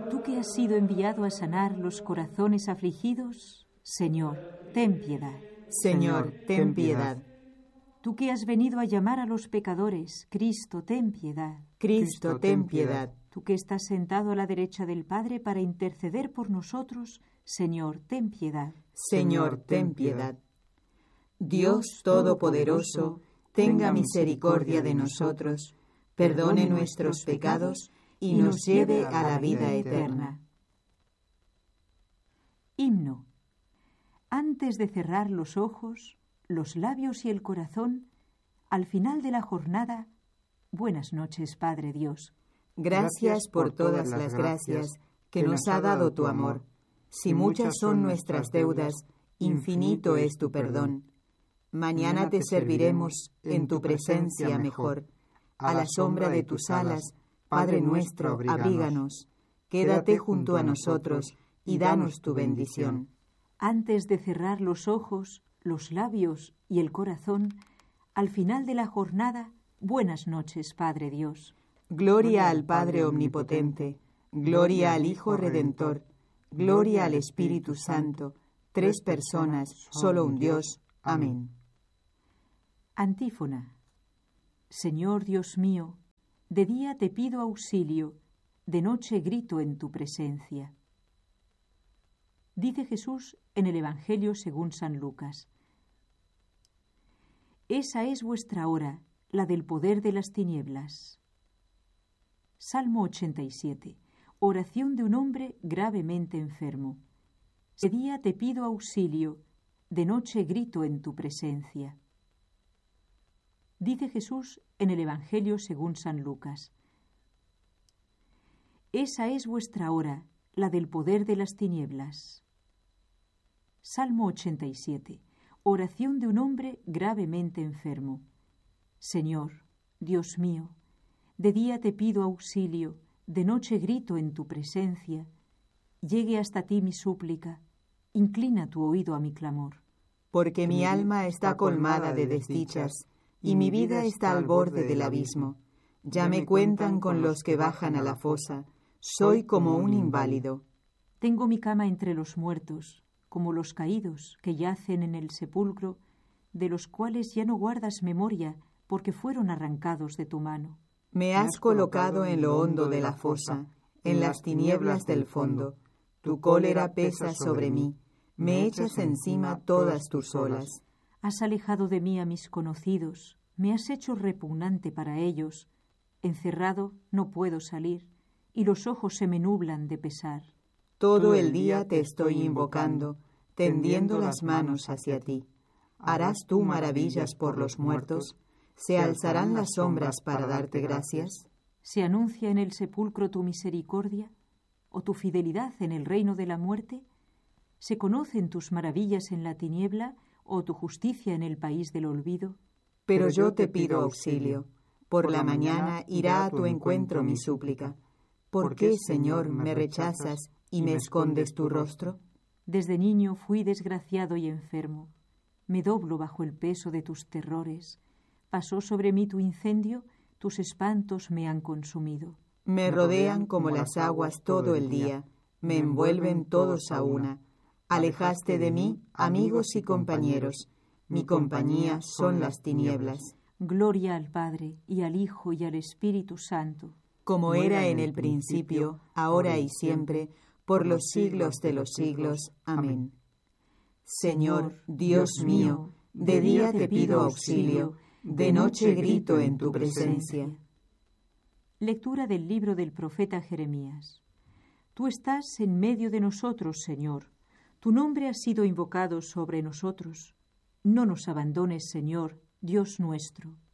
Tú que has sido enviado a sanar los corazones afligidos, Señor, ten piedad. Señor, ten piedad. Tú que has venido a llamar a los pecadores, Cristo, ten piedad. Cristo, ten piedad. Tú que estás sentado a la derecha del Padre para interceder por nosotros, Señor, ten piedad. Señor, ten piedad. Dios Todopoderoso, tenga misericordia de nosotros, perdone nuestros pecados y nos lleve a la vida eterna. Himno. Antes de cerrar los ojos, los labios y el corazón, al final de la jornada, buenas noches, Padre Dios. Gracias por todas las gracias que nos ha dado tu amor. Si muchas son nuestras deudas, infinito es tu perdón. Mañana te serviremos en tu presencia mejor. A la sombra de tus alas, Padre nuestro, abríganos. Quédate junto a nosotros y danos tu bendición. Antes de cerrar los ojos, los labios y el corazón, al final de la jornada, buenas noches, Padre Dios. Gloria al Padre Omnipotente, gloria al Hijo Redentor, gloria al Espíritu Santo, tres personas, solo un Dios. Amén. Antífona. Señor Dios mío, de día te pido auxilio, de noche grito en tu presencia. Dice Jesús en el Evangelio según San Lucas. Esa es vuestra hora, la del poder de las tinieblas. Salmo 87. Oración de un hombre gravemente enfermo. De día te pido auxilio, de noche grito en tu presencia. Dice Jesús en el Evangelio según San Lucas. Esa es vuestra hora, la del poder de las tinieblas. Salmo 87. Oración de un hombre gravemente enfermo. Señor, Dios mío, de día te pido auxilio, de noche grito en tu presencia. Llegue hasta ti mi súplica, inclina tu oído a mi clamor. Porque mi alma está colmada de desdichas, y mi vida está al borde del abismo. Ya me cuentan con los que bajan a la fosa, soy como un inválido. Tengo mi cama entre los muertos, como los caídos que yacen en el sepulcro, de los cuales ya no guardas memoria, porque fueron arrancados de tu mano. Me has colocado en lo hondo de la fosa, en las tinieblas del fondo. Tu cólera pesa sobre mí, me echas encima todas tus olas. Has alejado de mí a mis conocidos, me has hecho repugnante para ellos. Encerrado no puedo salir, y los ojos se me nublan de pesar. Todo el día te estoy invocando, tendiendo las manos hacia ti. ¿Harás tú maravillas por los muertos? ¿Se alzarán las sombras para darte gracias? ¿Se anuncia en el sepulcro tu misericordia? ¿O tu fidelidad en el reino de la muerte? ¿Se conocen tus maravillas en la tiniebla o tu justicia en el país del olvido? Pero yo te pido auxilio. Por la mañana irá a tu encuentro mi súplica. ¿Por qué, Señor, me rechazas y me escondes tu rostro? Desde niño fui desgraciado y enfermo. Me doblo bajo el peso de tus terrores. Pasó sobre mí tu incendio, tus espantos me han consumido. Me rodean como las aguas todo el día, me envuelven todos a una. Alejaste de mí amigos y compañeros, mi compañía son las tinieblas. Gloria al Padre, y al Hijo, y al Espíritu Santo. Como era en el principio, ahora y siempre, por los siglos de los siglos. Amén. Señor, Dios mío, de día te pido auxilio, de noche grito en tu presencia. Lectura del libro del profeta Jeremías. Tú estás en medio de nosotros, Señor. Tu nombre ha sido invocado sobre nosotros. No nos abandones, Señor, Dios nuestro.